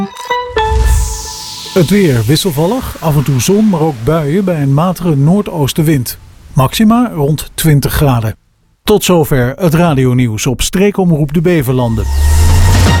Het weer wisselvallig, af en toe zon, maar ook buien bij een matige noordoostenwind. Maxima rond 20 graden. Tot zover het radionieuws op Streekomroep de Beverlanden.